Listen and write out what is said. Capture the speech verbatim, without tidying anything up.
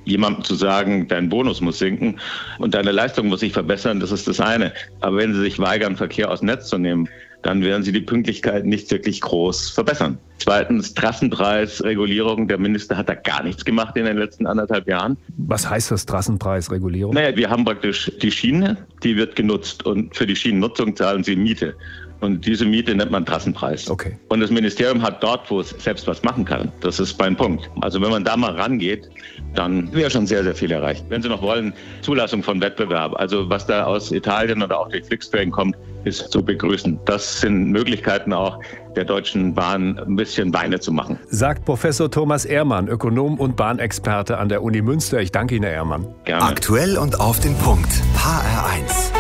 Jemandem zu sagen, dein Bonus muss sinken und deine Leistung muss sich verbessern, das ist das eine. Aber wenn Sie sich weigern, Verkehr aus dem Netz zu nehmen, dann werden Sie die Pünktlichkeit nicht wirklich groß verbessern. Zweitens, Trassenpreisregulierung. Der Minister hat da gar nichts gemacht in den letzten anderthalb Jahren. Was heißt das, Trassenpreisregulierung? Naja, wir haben praktisch die Schiene, die wird genutzt und für die Schienennutzung zahlen Sie Miete. Und diese Miete nennt man Trassenpreis. Okay. Und das Ministerium hat dort, wo es selbst was machen kann. Das ist mein Punkt. Also wenn man da mal rangeht, dann wäre schon sehr, sehr viel erreicht. Wenn Sie noch wollen, Zulassung von Wettbewerb. Also was da aus Italien oder auch durch Flixtrain kommt, ist zu begrüßen. Das sind Möglichkeiten auch der Deutschen Bahn, ein bisschen Beine zu machen. Sagt Professor Thomas Ehrmann, Ökonom und Bahnexperte an der Uni Münster. Ich danke Ihnen, Herr Ehrmann. Gerne. Aktuell und auf den Punkt. H R eins.